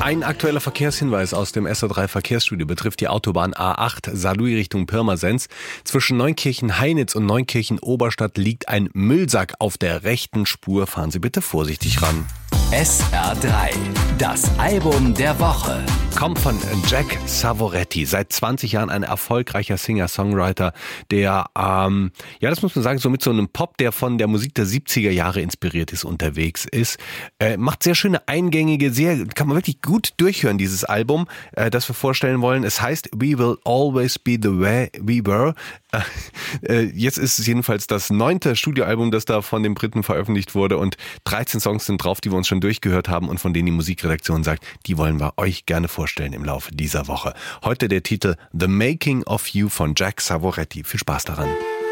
Ein aktueller Verkehrshinweis aus dem SR3 Verkehrsstudio betrifft die Autobahn A8 Saarlouis Richtung Pirmasens. Zwischen Neunkirchen-Heinitz und Neunkirchen-Oberstadt liegt ein Müllsack auf der rechten Spur. Fahren Sie bitte vorsichtig ran. SR3, das Album der Woche. Kommt von Jack Savoretti. Seit 20 Jahren ein erfolgreicher Singer-Songwriter, der, das muss man sagen, so mit so einem Pop, der von der Musik der 70er Jahre inspiriert ist, unterwegs ist. Macht sehr schöne eingängige, kann man wirklich gut durchhören, dieses Album, das wir vorstellen wollen. Es heißt We Will Always Be the Way We Were. Jetzt ist es jedenfalls das 9. Studioalbum, das da von den Briten veröffentlicht wurde, und 13 Songs sind drauf, die wir uns schon durchgehört haben und von denen die Musikredaktion sagt, die wollen wir euch gerne vorstellen im Laufe dieser Woche. Heute der Titel The Making of You von Jack Savoretti. Viel Spaß daran.